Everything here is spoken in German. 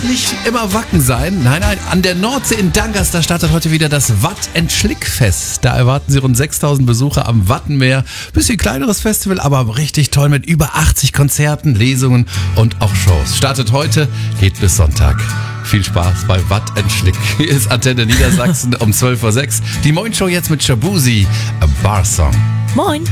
muss nicht immer Wacken sein. Nein, an der Nordsee in Dangers, da startet heute wieder das Watt & Schlick-Fest. Da erwarten Sie rund 6.000 Besucher am Wattenmeer. Bisschen kleineres Festival, aber richtig toll mit über 80 Konzerten, Lesungen und auch Shows. Startet heute, geht bis Sonntag. Viel Spaß bei Watt & Schlick. Hier ist Antenne Niedersachsen um 12:06 Uhr. Die Moin Show jetzt mit Shabuzi, A Bar Song. Moin.